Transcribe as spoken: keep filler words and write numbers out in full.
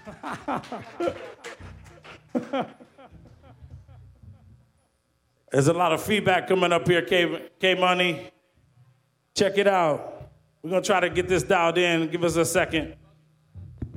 There's a lot of feedback coming up here, K, K Money. Check it out. We're gonna try to get this dialed in. Give us a second.